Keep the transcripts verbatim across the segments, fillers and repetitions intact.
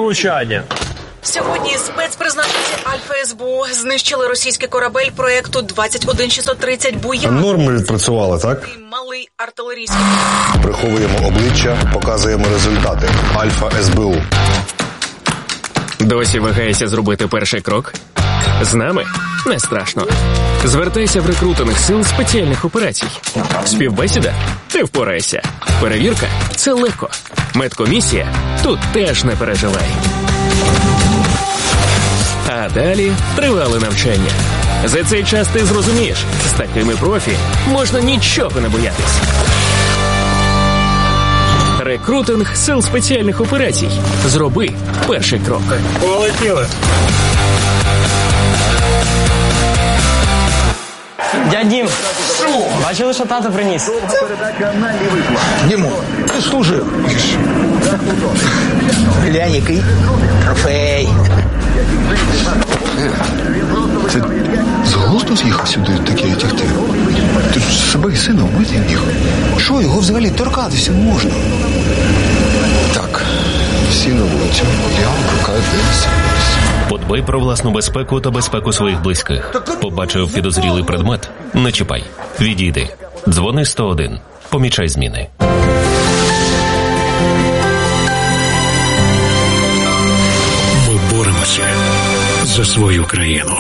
влучання. Сьогодні спецпризначенці Альфа ес бе у знищили російський корабель проєкту двадцять один шістсот тридцять «Буян». Норми відпрацювали, так? Малий артилерійський. Приховуємо обличчя, показуємо результати. Альфа ес бе у. Досі вагаєшся зробити перший крок? З нами? Не страшно. Звертайся в рекрутинг сил спеціальних операцій. Співбесіда? Ти впораєшся. Перевірка? Це легко. Медкомісія? Тут теж не переживай. А далі тривале навчання. За цей час ти зрозумієш, з такими профі можна нічого не боятись. Рекрутинг сил спеціальних операцій. Зроби перший крок. Полетіли. Дядь Дім, бачили, що тато приніс? Дімо, ти служив. Глянь, який трофей. Ти з глузду з'їхав сюди таке тягти? Ти ж себе і сина вбити міг. Що, його взагалі торкатися можна? Так, всі на вулицю. Я викликаю десь. Подбай про власну безпеку та безпеку своїх близьких. Побачив підозрілий предмет? Не чіпай. Відійди. Дзвони сто один. Помічай зміни. Ми боремося за свою країну.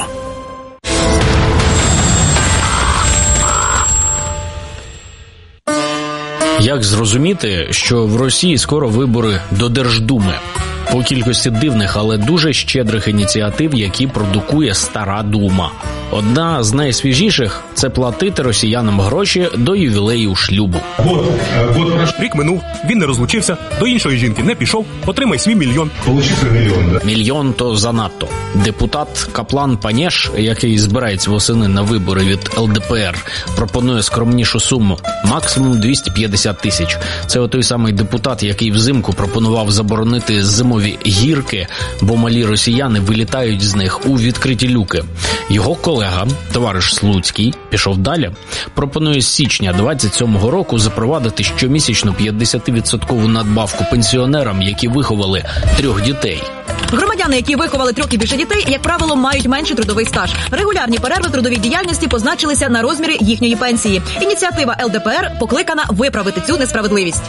Як зрозуміти, що в Росії скоро вибори до Держдуми? По кількості дивних, але дуже щедрих ініціатив, які продукує Стара Дума. Одна з найсвіжіших – це платити росіянам гроші до ювілею шлюбу. Вот, вот рік минув, він не розлучився, до іншої жінки не пішов, отримай свій мільйон. Получився мільйон, да? Мільйон – то занадто. Депутат Каплан Панєш, який збирається восени на вибори від ел де пе ер, пропонує скромнішу суму – максимум двісті п'ятдесят тисяч. Це отой самий депутат, який взимку пропонував заборонити зимові гірки, бо малі росіяни вилітають з них у відкриті люки. Його колега, товариш Слуцький, пішов далі. Пропонує з січня двадцять сьомого року запровадити щомісячну п'ятдесятивідсоткову надбавку пенсіонерам, які виховали трьох дітей. Громадяни, які виховали трьох і більше дітей, як правило, мають менший трудовий стаж. Регулярні перерви в трудовій діяльності позначилися на розмірі їхньої пенсії. Ініціатива ел де пе ер покликана виправити цю несправедливість.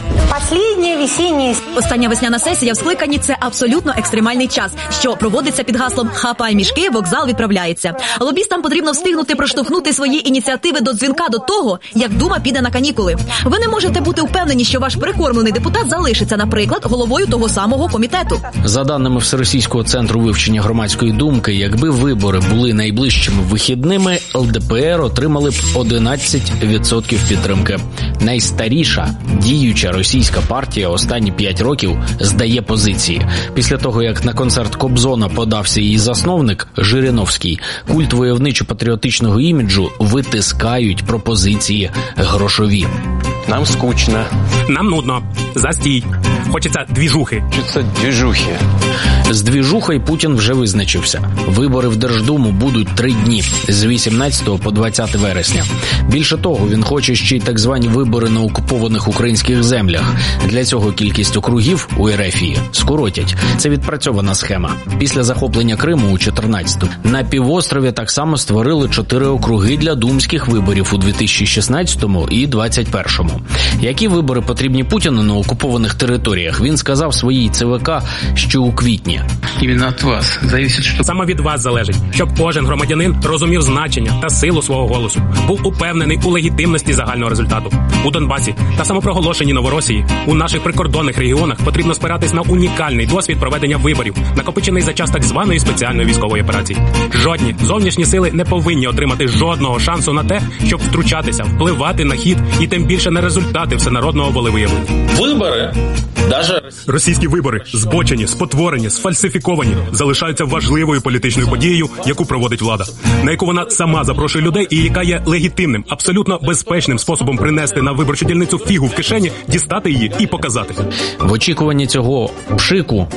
Остання весняна сесія в скликанні – це абсолютно екстремальний час, що проводиться під гаслом «Хапай мішки, вокзал відправляється». Лобістам потрібно встигнути проштовхнути свої ініціативи до дзвінка до того, як Дума піде на канікули. Ви не можете бути впевнені, що ваш перекормлений депутат залишиться, наприклад, головою того самого комітету. За даними Всеросійського центру вивчення громадської думки, якби вибори були найближчими вихідними, ел де пе ер отримали б одинадцять відсотків підтримки. Найстаріша діюча російська партія останні п'ять років здає позиції. Після того, як на концерт Кобзона подався її засновник Жириновський, культ войовничо-патріотичного іміджу витискають пропозиції грошові. Нам скучно. Нам нудно. Застій. Хочеться двіжухи. Хочеться двіжухи. З двіжухою Путін вже визначився. Вибори в Держдуму будуть три дні – з вісімнадцятого по двадцяте вересня. Більше того, він хоче ще й так звані вибори на окупованих українських землях. Для цього кількість округів у РФ скоротять. Це відпрацьована схема. Після захоплення Криму у чотирнадцятому на півострові так само створили чотири округи для думських виборів у дві тисячі шістнадцятому і двадцять першому. Які вибори потрібні Путіну на окупованих територіях, він сказав своїй це ве ка, що у квітні. Іменно від вас залежить, що... Саме від вас залежить, щоб кожен громадянин розумів значення та силу свого голосу, був упевнений у легітимності загального результату. У Донбасі та самопроголошеній Новоросії, у наших прикордонних регіонах потрібно спиратись на унікальний досвід проведення виборів, накопичений за час так званої спеціальної військової операції. Жодні зовнішні сили не повинні отримати жодного шансу на те, щоб втручатися, впливати на хід і тим більше на результати всенародного волевиявлення. Вибори, даже російські вибори, збочені, спотворені, сфальсифіковані, залишаються важливою політичною подією, яку проводить влада, на яку вона сама запрошує людей і яка є легітимним, абсолютно безпечним способом принести на виборчу дільницю фігу в кишені, дістати її і показати. В очікуванні цього пшику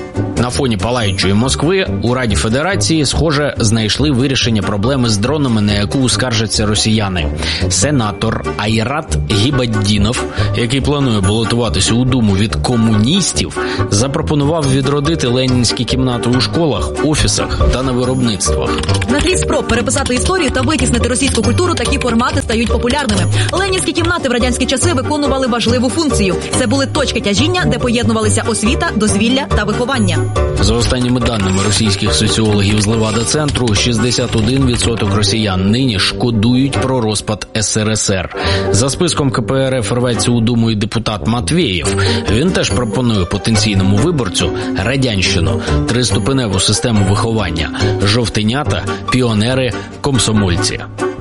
На фоні палаючої Москви у Раді Федерації, схоже, знайшли вирішення проблеми з дронами, на яку скаржаться росіяни. Сенатор Айрат Гібаддінов, який планує балотуватися у Думу від комуністів, запропонував відродити ленінські кімнати у школах, офісах та на виробництвах. На тлі спроб переписати історію та витіснити російську культуру такі формати стають популярними. Ленінські кімнати в радянські часи виконували важливу функцію. Це були точки тяжіння, де поєднувалися освіта, дозвілля та виховання. За останніми даними російських соціологів з Левада-центру, шістдесят один відсоток росіян нині шкодують про розпад ес ер ес ер. За списком ка пе ер еф рветься у Думу і депутат Матвєєв. Він теж пропонує потенційному виборцю радянщину, триступеневу систему виховання, жовтенята, піонери, комсомольці.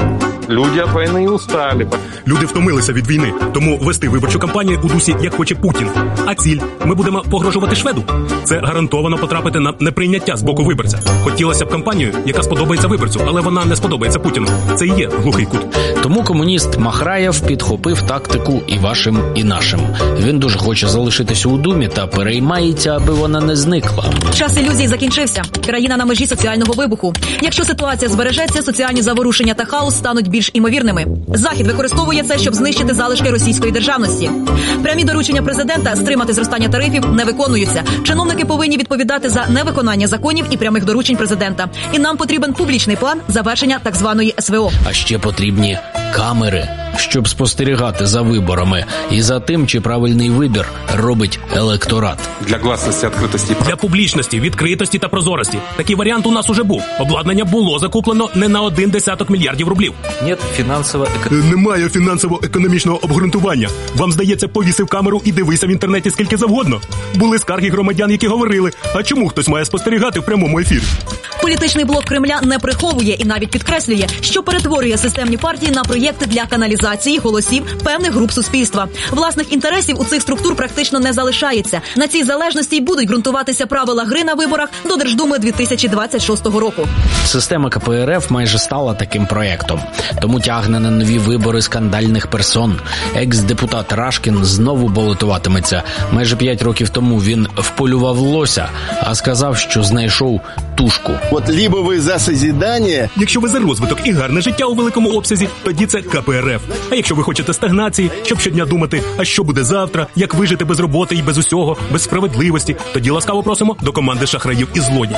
Люди від війни устали. Люди втомилися від війни, тому вести виборчу кампанію у дусі, як хоче Путін. А ціль – ми будемо погрожувати шведу. Це гарантовано потрапити на неприйняття з боку виборця. Хотілося б кампанію, яка сподобається виборцю, але вона не сподобається Путіну. Це і є глухий кут. Тому комуніст Махраєв підхопив тактику і вашим, і нашим. Він дуже хоче залишитися у Думі та переймається, аби вона не зникла. Час ілюзій закінчився. Країна на межі соціального вибуху. Якщо ситуація збережеться, соціальні заворушення та хаос стануть більш імовірними. Захід використовує це, щоб знищити залишки російської державності. Прямі доручення президента стримати зростання тарифів не виконуються. Чиновники повинні відповідати за невиконання законів і прямих доручень президента. І нам потрібен публічний план завершення так званої ес ве о. А ще потрібні камери, щоб спостерігати за виборами і за тим, чи правильний вибір робить електорат. Для гласності, відкритості. Для публічності, відкритості та прозорості. Такий варіант у нас уже був. Обладнання було закуплено не на один десяток мільярдів рублів. Нет фінансово Немає фінансово-економічного обґрунтування. Вам здається, повісив камеру і дивися в інтернеті скільки завгодно. Були скарги громадян, які говорили, а чому хтось має спостерігати в прямому ефірі? Політичний блок Кремля не приховує і навіть підкреслює, що перетворює системні партії на проєкти для каналізації голосів певних груп суспільства. Власних інтересів у цих структур практично не залишається. На цій залежності й будуть ґрунтуватися правила гри на виборах до Держдуми дві тисячі двадцять шостого року. Система ка пе ер еф майже стала таким проєктом. Тому тягне на нові вибори скандальних персон. Екс-депутат Рашкін знову балотуватиметься. Майже п'ять років тому він вполював лося, а сказав, що знайшов тушку. От либо ви за созидання... Якщо ви за розвиток і гарне життя у великому обсязі, тоді це ка пе ер еф. А якщо ви хочете стагнації, щоб щодня думати, а що буде завтра, як вижити без роботи і без усього, без справедливості, тоді ласкаво просимо до команди шахраїв і злодіїв.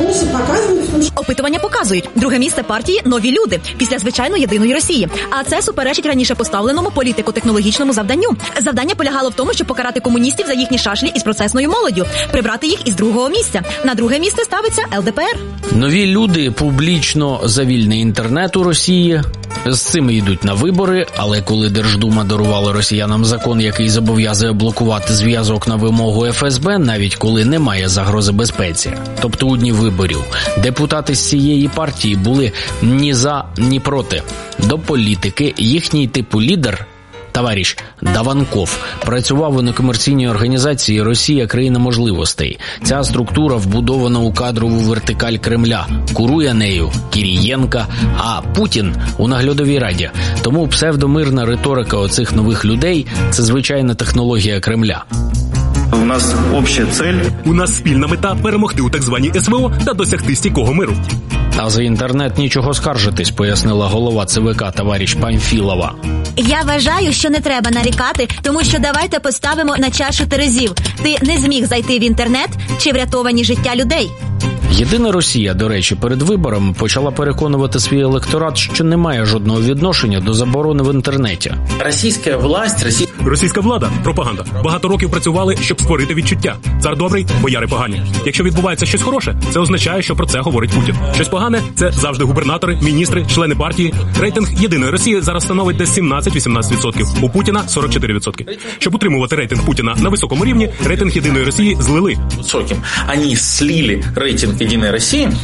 Опитування показують. Друге місце партії «Нові люди» після, звичайно, єдиної Росії. А це суперечить раніше поставленому політико-технологічному завданню. Завдання полягало в тому, щоб покарати комуністів за їхні шашлі із процесною молоддю, прибрати їх із другого місця. На друге місце ставиться ел де пе ер. Нові люди публічно за вільний інтернет у Росії. З цими йдуть на вибори, але коли Держдума дарувала росіянам закон, який зобов'язує блокувати зв'язок на вимогу еф ес бе, навіть коли немає загрози безпеці, тобто у дні виборів, депутати з цієї партії були ні за, ні проти. До політики їхній типу лідер, товариш Даванков, працював у некомерційній організації «Росія – країна можливостей». Ця структура вбудована у кадрову вертикаль Кремля. Курує нею Кірієнка, а Путін у наглядовій раді. Тому псевдомирна риторика оцих нових людей – це звичайна технологія Кремля. У нас обща цель. У нас спільна мета – перемогти у так званій ес ве о та досягти стійкого миру. А за інтернет нічого скаржитись, пояснила голова це ве ка товариш Памфілова. Я вважаю, що не треба нарікати, тому що давайте поставимо на чашу терезів. Ти не зміг зайти в інтернет чи врятовані життя людей? Єдина Росія, до речі, перед виборами почала переконувати свій електорат, що не має жодного відношення до заборони в інтернеті. Російська власть, росі... Російська влада – пропаганда. Багато років працювали, щоб створити відчуття. Цар добрий, бояри погані. Якщо відбувається щось хороше, це означає, що про це говорить Путін. Щось погане – це завжди губернатори, міністри, члени партії. Рейтинг єдиної Росії зараз становить десь сімнадцять-вісімнадцять відсотків. У Путіна – сорок чотири відсотки. Щоб утримувати рейтинг Путіна на високому рівні, рейтинг єдиної Росії злили. Високим. Вони слили рейтинг Единой России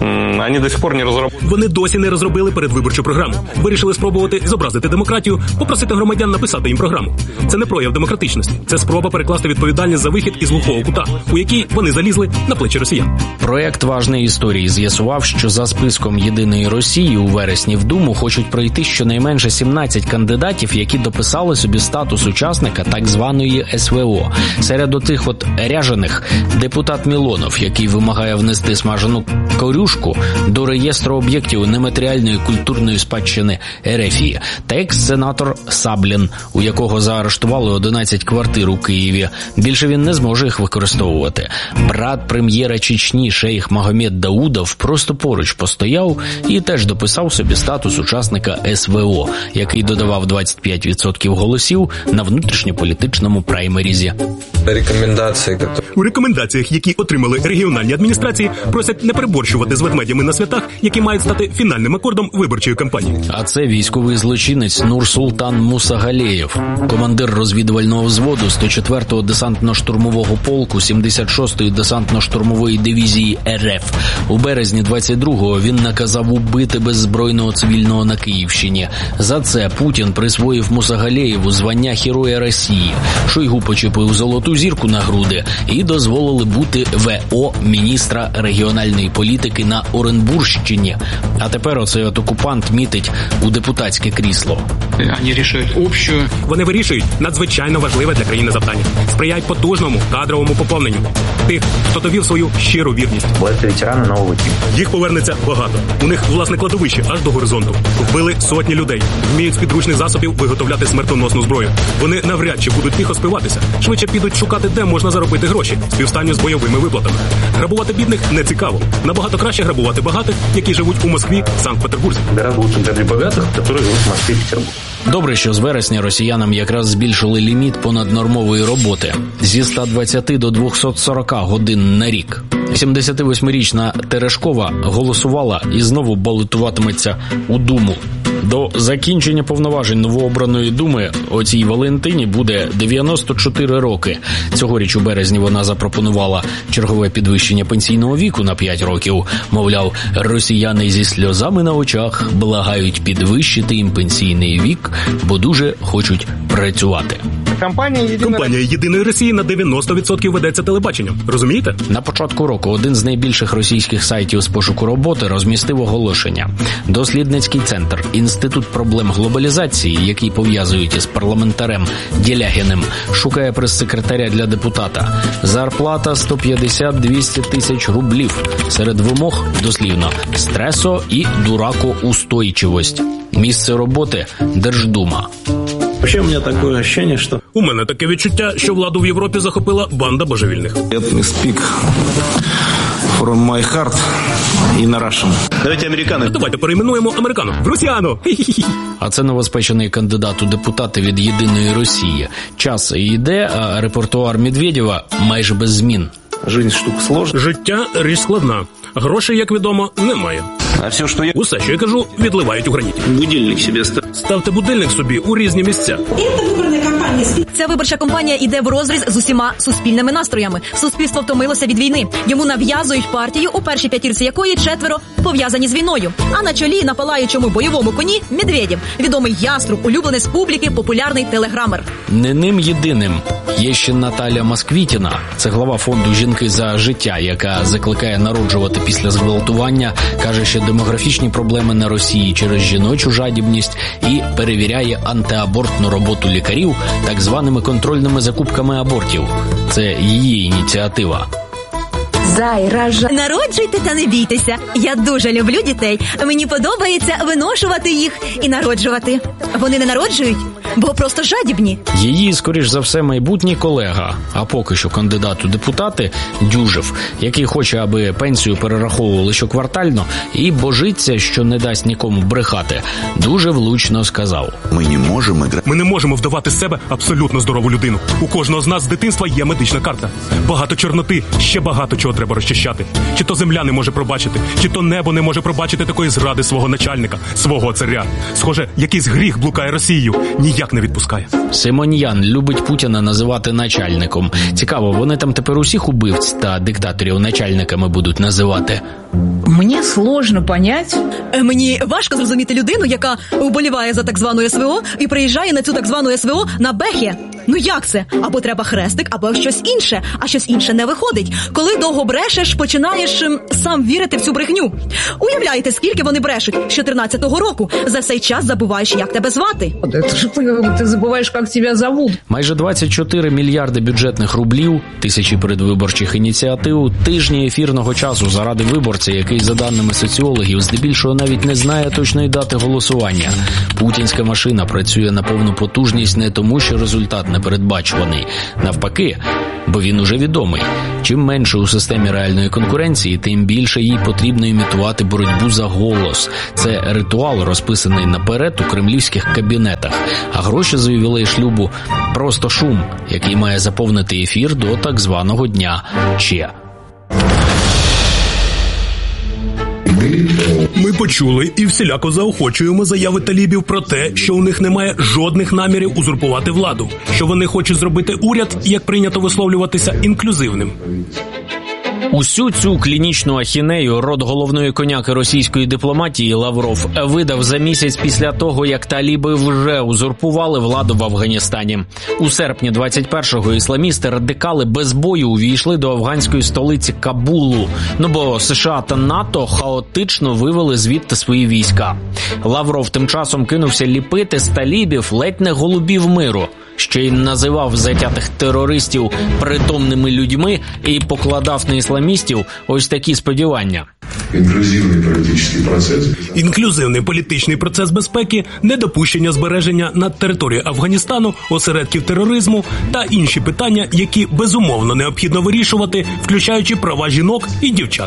Они до сих пор не разработали. Вони досі не розробили передвиборчу програму. Вирішили спробувати зобразити демократію, попросити громадян написати їм програму. Це не прояв демократичності. Це спроба перекласти відповідальність за вихід із глухого кута, у який вони залізли на плечі росіян. Проєкт «Важної історії» з'ясував, що за списком «Єдиної Росії» у вересні в Думу хочуть пройти щонайменше сімнадцять кандидатів, які дописали собі статус учасника так званої ес ве о. Серед отих от ряжених депутат Мілонов, який вимагає внести смажену корюшку до реєстру об'єктів нематеріальної культурної спадщини РФ, та екс-сенатор Саблін, у якого заарештували одинадцять квартир у Києві. Більше він не зможе їх використовувати. Брат прем'єра Чечні шейх Магомед Даудов просто поруч постояв і теж дописав собі статус учасника ес ве о, який додавав двадцять п'ять відсотків голосів на внутрішньополітичному праймерізі. Рекомендації. У рекомендаціях, які отримали регіональні адміністрації, просять не переборщувати з ведмедями на святах, які мають стати фінальним акордом виборчої кампанії. А це військовий злочинець Нур-Султан Мусагалєєв, командир розвідувального взводу сто четвертого десантно-штурмового полку сімдесят шостої десантно-штурмової дивізії РФ. У березні двадцять другого він наказав убити беззбройного цивільного на Київщині. За це Путін присвоїв Мусагалєєву звання Героя Росії. Шойгу почепив золоту зірку на груди і дозволили бути ве о міністра регіональної політики на Оренбурщині. А тепер оцей от окупант мітить у депутатське крісло. Вони рішають общу. Вони вирішують надзвичайно важливе для країни завдання. Сприяють потужному кадровому поповненню. Тих, хто довів свою щиру вірність. Це ветерани нового типу. Їх повернеться багато. У них власне кладовище аж до горизонту. Вбили сотні людей. Вміють з підручних засобів виготовляти смертоносну зброю. Вони навряд чи будуть тихо спиватися. Швидше підуть шукати, де можна заробити гроші, співстанню з бойовими виплатами. Грабувати бідних не цікаво. Набагато краще грабувати багатих, які живуть у Москві, Санкт-Петербурзі. Добре, що з вересня росіянам якраз збільшили ліміт понаднормової роботи зі ста двадцяти до двохсот сорока годин на рік. сімдесятивосьмирічна Терешкова голосувала і знову балотуватиметься у Думу. До закінчення повноважень новообраної Думи оцій Валентині буде дев'яносто чотири роки. Цьогоріч у березні вона запропонувала чергове підвищення пенсійного віку на п'ять років. Мовляв, росіяни зі сльозами на очах благають підвищити їм пенсійний вік, бо дуже хочуть працювати. Компанія «Єдина... Компанія «Єдиної Росії» на дев'яносто відсотків ведеться телебаченням. Розумієте? На початку року один з найбільших російських сайтів з пошуку роботи розмістив оголошення. Дослідницький центр «Інститут проблем глобалізації», який пов'язують із парламентарем Дєлягіним, шукає прес-секретаря для депутата. Зарплата сто п'ятдесят - двісті тисяч рублів. Серед вимог, дослівно, стресо і дуракоустойчивость. Місце роботи – Держдума. Вообще у меня такое ощущение, что... У мене таке відчуття, що владу в Європі захопила банда божевільних. Let me speak from my heart in Russian. Давайте американо. Давайте перейменуємо американо в росіяно. А це новоспечений кандидат у депутати від «Єдиної Росії». Час йде, а репертуар Медведєва майже без змін. Жизнь штука сложна. Життя річ складна. Грошей, як відомо, немає. А все, що я... Усе, що я кажу, відливають у граніті. Будильник собі став. Ставте будильник собі у різні місця. Ця виборча кампанія йде в розріз з усіма суспільними настроями. Суспільство втомилося від війни. Йому нав'язують партію, у першій п'ятірці якої четверо пов'язані з війною. А на чолі на палаючому бойовому коні Медведєв, відомий яструб, улюбленець публіки, популярний телеграмер. Не ним єдиним. Є ще Наталя Москвітіна. Це глава фонду «Жінки за життя», яка закликає народжувати після зґвалтування, каже, що демографічні проблеми на Росії через жіночу жадібність і перевіряє антиабортну роботу лікарів так званими контрольними закупками абортів. Це її ініціатива. Зайража. Народжуйте та не бійтеся. Я дуже люблю дітей. Мені подобається виношувати їх і народжувати. Вони не народжують, бо просто жадібні. Її, скоріш за все, майбутній колега, а поки що кандидат у депутати Дюжев, який хоче, аби пенсію перераховували щоквартально і божиться, що не дасть нікому брехати, дуже влучно сказав. Ми не можемо Ми не можемо вдавати з себе абсолютно здорову людину. У кожного з нас з дитинства є медична карта. Багато чорноти, ще багато чого треба розчищати. Чи то земля не може пробачити, чи то небо не може пробачити такої зради свого начальника, свого царя. Схоже, якийсь гріх блукає Росією. Ніяк ніяк не відпускає. Симоньян любить Путіна називати начальником. Цікаво, вони там тепер усіх убивць та диктаторів начальниками будуть називати? Мені сложно понять. Мені важко зрозуміти людину, яка вболіває за так звану СВО і приїжджає на цю так звану СВО на бехі. Ну як це? Або треба хрестик, або щось інше, а щось інше не виходить. Коли довго брешеш, починаєш ем, сам вірити в цю брехню. Уявляєте, скільки вони брешуть? З чотирнадцятого року. За цей час забуваєш, як тебе звати. Ти забуваєш, як тебе зовут. Майже двадцять чотири мільярди бюджетних рублів, тисячі передвиборчих ініціатив, тижні ефірного часу заради виборця, який, за даними соціологів, здебільшого навіть не знає точної дати голосування. Путінська машина працює на повну потужність не тому, що результат непередбачуваний. Навпаки, бо він уже відомий. Чим менше у системі реальної конкуренції, тим більше їй потрібно імітувати боротьбу за голос. Це ритуал, розписаний наперед у кремлівських кабінетах. А гроші за ювілей шлюбу – просто шум, який має заповнити ефір до так званого дня Че. Ми почули і всіляко заохочуємо заяви талібів про те, що у них немає жодних намірів узурпувати владу, що вони хочуть зробити уряд, як прийнято висловлюватися, інклюзивним. Усю цю клінічну ахінею род головної коняки російської дипломатії Лавров видав за місяць після того, як таліби вже узурпували владу в Афганістані. У серпні двадцять першого ісламісти-радикали без бою увійшли до афганської столиці Кабулу, ну бо США та НАТО хаотично вивели звідти свої війська. Лавров тим часом кинувся ліпити з талібів ледь не голубів миру, ще й називав затятих терористів притомними людьми і покладав на ісламістів ось такі сподівання. Інклюзивний політичний процес. Інклюзивний політичний процес безпеки, недопущення збереження на території Афганістану осередків тероризму та інші питання, які безумовно необхідно вирішувати, включаючи права жінок і дівчат.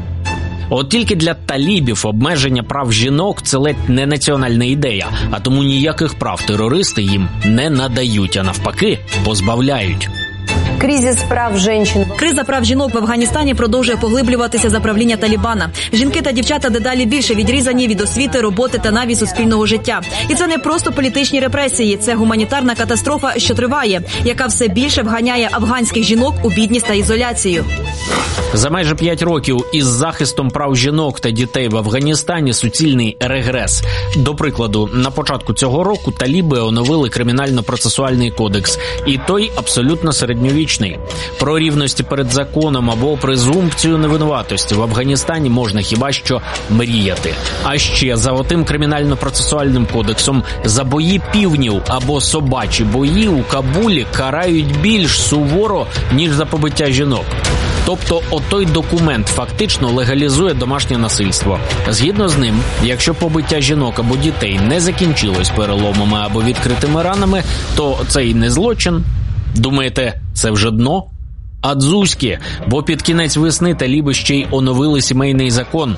От тільки для талібів обмеження прав жінок – це ледь не національна ідея, а тому ніяких прав терористи їм не надають, а навпаки позбавляють. Кризис прав жінок. Криза прав жінок в Афганістані продовжує поглиблюватися за правління Талібана. Жінки та дівчата дедалі більше відрізані від освіти, роботи та навіть суспільного життя. І це не просто політичні репресії, це гуманітарна катастрофа, що триває, яка все більше вганяє афганських жінок у бідність та ізоляцію. За майже п'ять років із захистом прав жінок та дітей в Афганістані суцільний регрес. До прикладу, на початку цього року таліби оновили кримінально-процесуальний кодекс, і той абсолютно середньовічний. Про рівності перед законом або презумпцію невинуватості в Афганістані можна хіба що мріяти. А ще за отим кримінально-процесуальним кодексом за бої півнів або собачі бої у Кабулі карають більш суворо, ніж за побиття жінок. Тобто отой документ фактично легалізує домашнє насильство. Згідно з ним, якщо побиття жінок або дітей не закінчилось переломами або відкритими ранами, то це й не злочин. Думаєте, це вже дно? А дзузьки, бо під кінець весни таліби ще й оновили сімейний закон.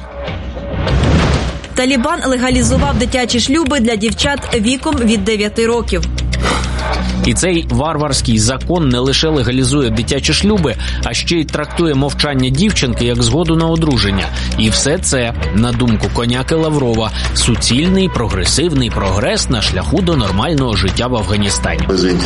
Талібан легалізував дитячі шлюби для дівчат віком від дев'яти років. І цей варварський закон не лише легалізує дитячі шлюби, а ще й трактує мовчання дівчинки як згоду на одруження. І все це, на думку коняки Лаврова, суцільний прогресивний прогрес на шляху до нормального життя в Афганістані.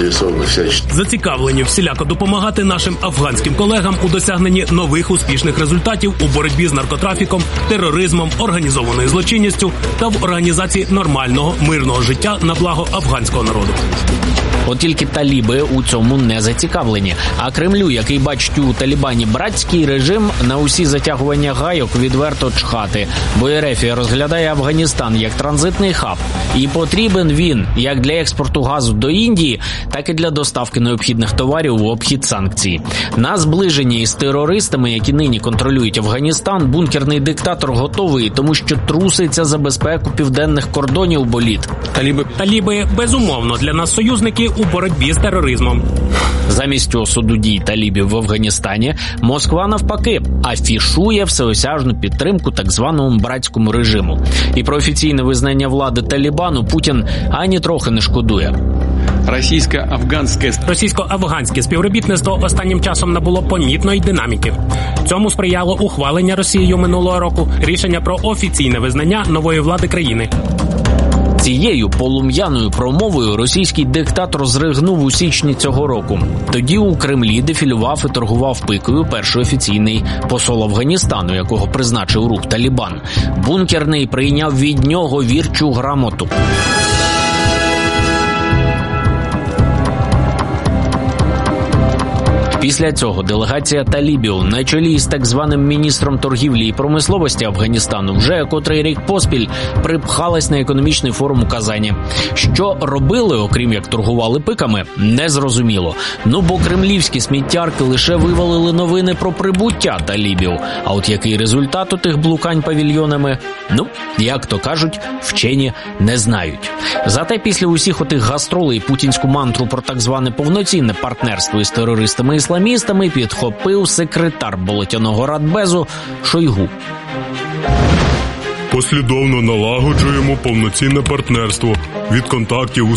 Зацікавлені всіляко допомагати нашим афганським колегам у досягненні нових успішних результатів у боротьбі з наркотрафіком, тероризмом, організованою злочинністю та в організації нормального мирного життя на благо афганського народу. От тільки таліби у цьому не зацікавлені. А Кремлю, який бачить у Талібані братський режим, на усі затягування гайок відверто чхати. Бо Ерефія розглядає Афганістан як транзитний хаб. І потрібен він як для експорту газу до Індії, так і для доставки необхідних товарів в обхід санкцій. На зближенні із терористами, які нині контролюють Афганістан, бункерний диктатор готовий, тому що труситься за безпеку південних кордонів боліт. Таліби, Таліби безумовно, для нас союзники у боротьбі з тероризмом. Замість осуду дій талібів в Афганістані, Москва навпаки афішує всеосяжну підтримку так званому братському режиму. І про офіційне визнання влади Талібану Путін ані трохи не шкодує. Російсько-афганське Російсько-афганське співробітництво останнім часом набуло помітної динаміки. Цьому сприяло ухвалення Росією минулого року рішення про офіційне визнання нової влади країни. Цією полум'яною промовою російський диктатор зригнув у січні цього року. Тоді у Кремлі дефілював і торгував пикою перший офіційний посол Афганістану, якого призначив рух Талібан. Бункерний прийняв від нього вірчу грамоту. Після цього делегація талібів на чолі із так званим міністром торгівлі і промисловості Афганістану вже котрий рік поспіль припхалась на економічний форум у Казані. Що робили, окрім як торгували пиками, незрозуміло. Ну, бо кремлівські сміттярки лише вивалили новини про прибуття талібів. А от який результат у тих блукань павільйонами? Ну, як то кажуть, вчені не знають. Зате після усіх отих гастролей путінську мантру про так зване повноцінне партнерство із терористами і ісламістами підхопив секретар болотяного радбезу Шойгу. Послідовно налагоджуємо повноцінне партнерство від контактів у